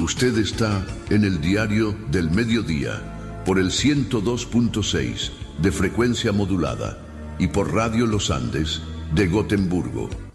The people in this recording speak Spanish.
Usted está en el Diario del Mediodía por el 102.6 de frecuencia modulada y por Radio Los Andes de Gotemburgo.